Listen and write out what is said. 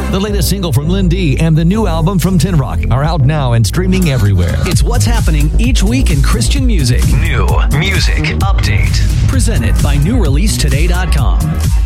The latest single from Lynn D and the new album from Tin Rock are out now and streaming everywhere. It's what's happening each week in Christian music. New music update. Presented by NewReleaseToday.com.